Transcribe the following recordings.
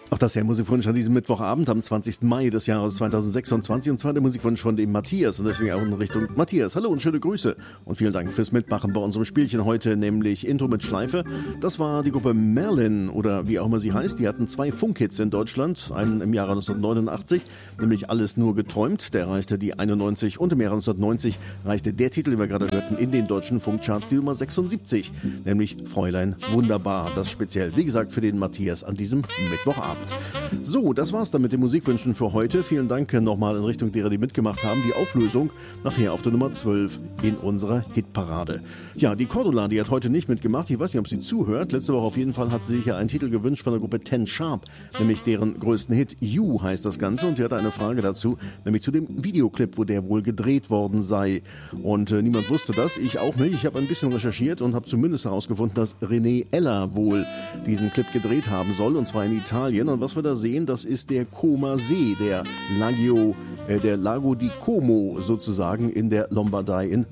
Auch das hier Musikwunsch an diesem Mittwochabend am 20. Mai des Jahres 2026 und zwar der Musikwunsch von dem Matthias und deswegen auch in Richtung Matthias. Hallo und schöne Grüße und vielen Dank fürs Mitmachen bei unserem Spielchen heute, nämlich Intro mit Schleife. Das war die Gruppe Merlin oder wie auch immer sie heißt. Die hatten 2 Funkhits in Deutschland, einen im Jahre 1989, nämlich Alles nur geträumt, der erreichte die 91 und im Jahre 1990 reichte der Titel, den wir gerade hörten, in den deutschen Funkcharts die Nummer 76, nämlich Fräulein Wunderbar. Das speziell, wie gesagt, für den Matthias an diesem Mittwochabend. So, das war's dann mit den Musikwünschen für heute. Vielen Dank nochmal in Richtung derer, die mitgemacht haben. Die Auflösung nachher auf der Nummer 12 in unserer Hitparade. Ja, die Cordula, die hat heute nicht mitgemacht. Ich weiß nicht, ob sie zuhört. Letzte Woche auf jeden Fall hat sie sich ja einen Titel gewünscht von der Gruppe Ten Sharp, nämlich deren größten Hit You heißt das Ganze. Und sie hatte eine Frage dazu, nämlich zu dem Videoclip, wo der wohl gedreht worden sei. Und niemand wusste das, ich auch nicht. Ich habe ein bisschen recherchiert und habe zumindest herausgefunden, dass René Eller wohl diesen Clip gedreht haben soll, und zwar in Italien. Und was wir da sehen, das ist der Como-See, der Lago di Como sozusagen in der Lombardei in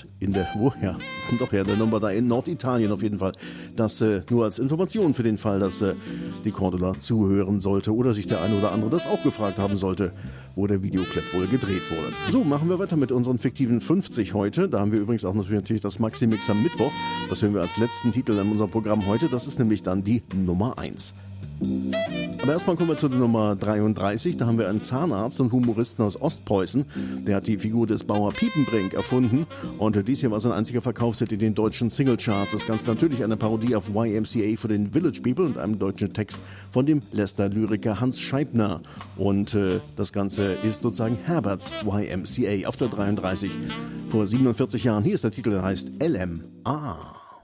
der Lombardei in Norditalien auf jeden Fall. Das nur als Information für den Fall, dass die Cordula zuhören sollte oder sich der eine oder andere das auch gefragt haben sollte, wo der Videoclip wohl gedreht wurde. So, machen wir weiter mit unseren fiktiven 50 heute. Da haben wir übrigens auch natürlich das Maxi-Mix am Mittwoch. Das hören wir als letzten Titel in unserem Programm heute. Das ist nämlich dann die Nummer 1. Aber erstmal kommen wir zu der Nummer 33. Da haben wir einen Zahnarzt und Humoristen aus Ostpreußen. Der hat die Figur des Bauer Piepenbrink erfunden. Und dies hier war sein einziger Verkaufshit in den deutschen Singlecharts. Das Ganze natürlich eine Parodie auf YMCA für den Village People und einem deutschen Text von dem Leicester-Lyriker Hans Scheibner. Und das Ganze ist sozusagen Herberts YMCA auf der 33. Vor 47 Jahren. Hier ist der Titel, der heißt LMA.